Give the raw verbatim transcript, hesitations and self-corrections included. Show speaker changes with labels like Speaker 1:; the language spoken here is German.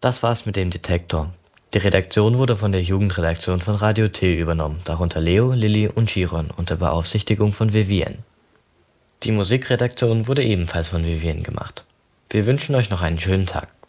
Speaker 1: Das war's mit dem Detektor. Die Redaktion wurde von der Jugendredaktion von Radio T übernommen, darunter Leo, Lilly und Chiron unter Beaufsichtigung von Vivien. Die Musikredaktion wurde ebenfalls von Vivien gemacht. Wir wünschen euch noch einen schönen Tag.